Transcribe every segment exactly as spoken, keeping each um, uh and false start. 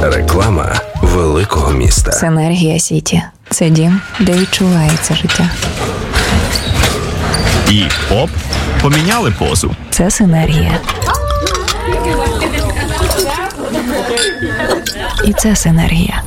Реклама великого міста. Синергія Сіті. Це дім, де відчувається життя. І оп, поміняли позу. Це синергія. І це синергія.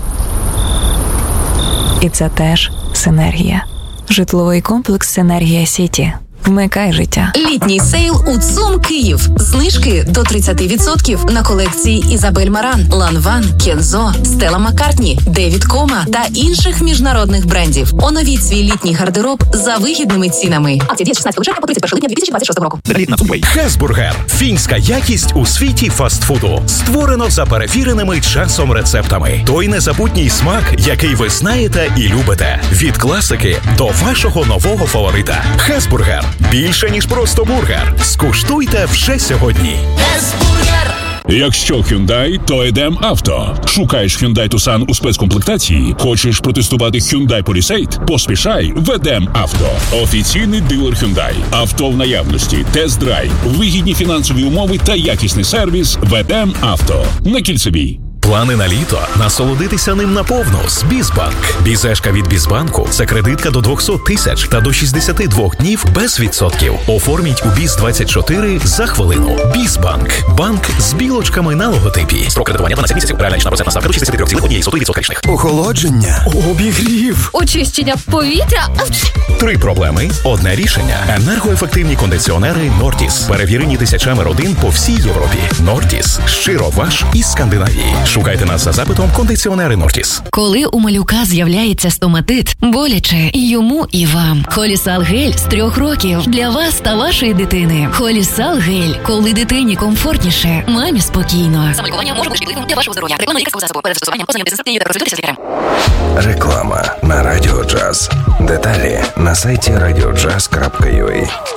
І це теж синергія. Житловий комплекс «Синергія Сіті». Вмикай життя. Літній сейл у ЦУМ Київ. Знижки до тридцять відсотків на колекції Ізабель Маран, Ланван, Кензо, Стелла Маккартні, Девід Кома та інших міжнародних брендів. Оновіть свій літній гардероб за вигідними цінами. Акція діє з шістнадцятого червня по тридцять перше липня дві тисячі двадцять шостого року. Хесбургер – фінська якість у світі фастфуду. Створено за перевіреними часом рецептами. Той незабутній смак, який ви знаєте і любите. Від класики до вашого нового фаворита. Хесбургер. Більше, ніж просто бургер. Скуштуйте вже сьогодні. Хесбургер! Якщо Hyundai, то Едем Авто. Шукаєш Hyundai Tucson у спецкомплектації? Хочеш протестувати Hyundai Palisade? Поспішай в Едем Авто. Офіційний дилер Hyundai. Авто в наявності, тест-драйв, вигідні фінансові умови та якісний сервіс в Едем Авто. На Кільцевій. Плани на літо? Насолодитися ним наповну з Бізбанк. Бізешка від Бізбанку – це кредитка до двісті тисяч та до шістдесят два днів без відсотків. Оформіть у Біз двадцять чотири за хвилину. Бізбанк. Банк з білочками на логотипі. Строк кредитування дванадцять місяців. Реальна річна процентна ставка до шістдесят три цілих одна сотих відсотка річних. Охолодження. Обігрів. Очищення повітря. Три проблеми – одне рішення. Енергоефективні кондиціонери Нортіс. Перевірені тисячами родин по всій Європі. Нортіс. Щиро ваш із Скандинавії. Шукайте нас за запитом «Кондиціонери Нортіс». Коли у малюка з'являється стоматит, боляче і йому, і вам. Холісал гель з трьох років для вас та вашої дитини. Холісал гель. Коли дитині комфортніше, мамі спокійно. Самолікування може бути шкідливим для вашого здоров'я. Реклама лікарського засобу. Перед застосуванням ознайомтеся з інструкцією та консультуйтеся з лікарем. Реклама на Радіо Джаз. Деталі на сайті радіо джаз крапка ю а.